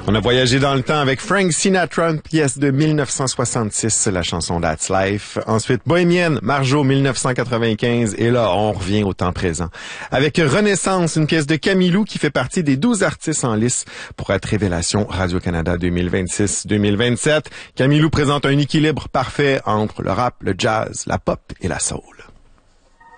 On a voyagé dans le temps avec Frank Sinatra, une pièce de 1966, la chanson That's Life. Ensuite, Bohémienne, Marjo, 1995. Et là, on revient au temps présent. Avec Renaissance, une pièce de Camilou qui fait partie des 12 artistes en lice pour être révélation Radio-Canada 2026-2027. Camilou présente un équilibre parfait entre le rap, le jazz, la pop et la soul.